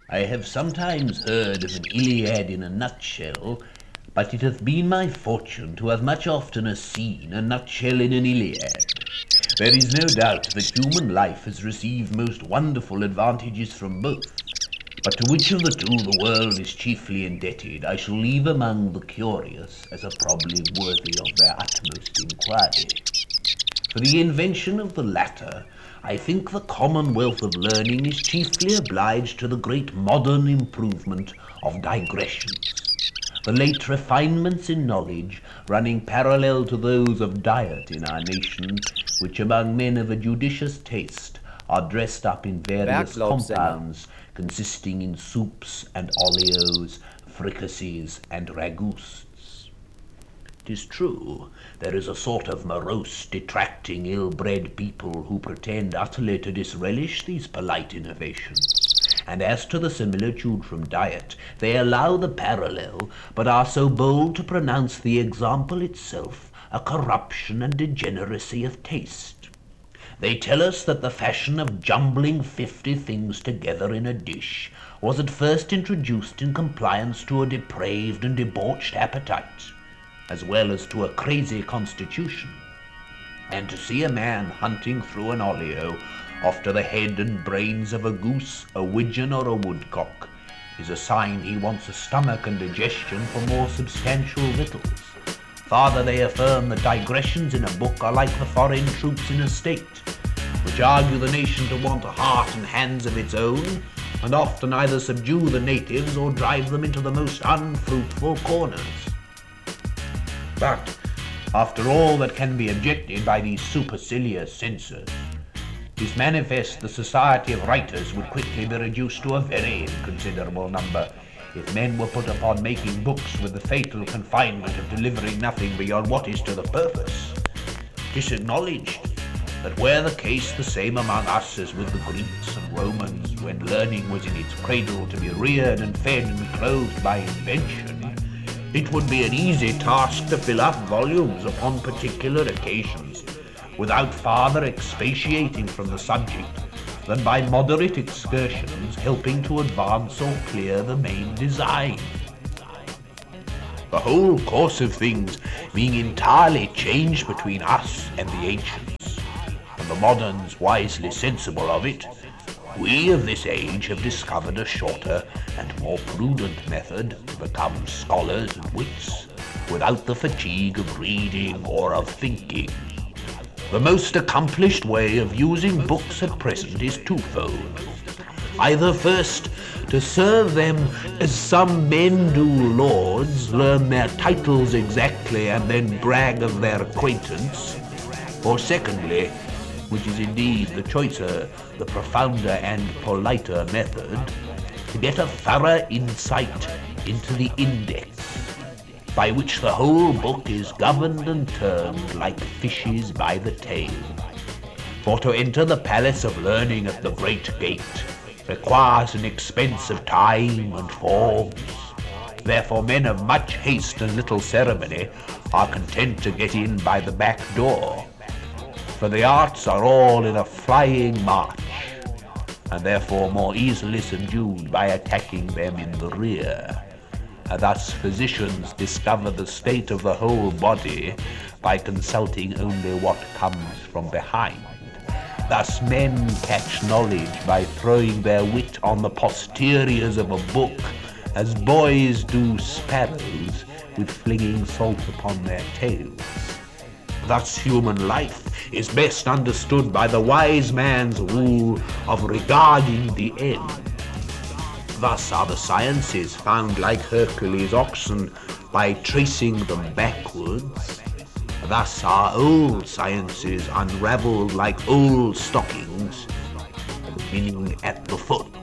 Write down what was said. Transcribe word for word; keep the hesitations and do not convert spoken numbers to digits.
I have sometimes heard of an Iliad in a nutshell, but it hath been my fortune to have much oftener seen a nutshell in an Iliad. There is no doubt that human life has received most wonderful advantages from both, but to which of the two the world is chiefly indebted I shall leave among the curious as a problem worthy of their utmost inquiry. For the invention of the latter, I think the commonwealth of learning is chiefly obliged to the great modern improvement of digressions, the late refinements in knowledge running parallel to those of diet in our nation, which among men of a judicious taste are dressed up in various Berglaubsänger. compounds consisting in soups and oleos, fricassees and ragouts. 'Tis true, there is a sort of morose, detracting, ill-bred people who pretend utterly to disrelish these polite innovations, and as to the similitude from diet, they allow the parallel, but are so bold to pronounce the example itself a corruption and degeneracy of taste. They tell us that the fashion of jumbling fifty things together in a dish was at first introduced in compliance to a depraved and debauched appetite, as well as to a crazy constitution, and to see a man hunting through an olio after the head and brains of a goose, a widgeon, or a woodcock is a sign he wants a stomach and digestion for more substantial victuals. Farther, they affirm that digressions in a book are like the foreign troops in a state, which argue the nation to want a heart and hands of its own, and often either subdue the natives or drive them into the most unfruitful corners. But, after all that can be objected by these supercilious censors, it is manifest the society of writers would quickly be reduced to a very inconsiderable number, if men were put upon making books with the fatal confinement of delivering nothing beyond what is to the purpose. 'Tis acknowledged that were the case the same among us as with the Greeks and Romans, when learning was in its cradle to be reared and fed and clothed by invention, it would be an easy task to fill up volumes upon particular occasions, without farther expatiating from the subject than by moderate excursions helping to advance or clear the main design. The whole course of things being entirely changed between us and the ancients, and the moderns wisely sensible of it, we of this age have discovered a shorter and more prudent method to become scholars and wits, without the fatigue of reading or of thinking. The most accomplished way of using books at present is twofold. Either first, to serve them as some men do lords, learn their titles exactly and then brag of their acquaintance, or secondly, which is indeed the choicer, the profounder and politer method, to get a thorough insight into the index, by which the whole book is governed and turned like fishes by the tail. For to enter the palace of learning at the great gate requires an expense of time and forms. Therefore men of much haste and little ceremony are content to get in by the back door, for the arts are all in a flying march, and therefore more easily subdued by attacking them in the rear. And thus physicians discover the state of the whole body by consulting only what comes from behind. Thus men catch knowledge by throwing their wit on the posteriors of a book, as boys do sparrows with flinging salt upon their tails. Thus human life is best understood by the wise man's rule of regarding the end. Thus are the sciences found like Hercules' oxen by tracing them backwards. Thus are old sciences unravelled like old stockings, beginning at the foot.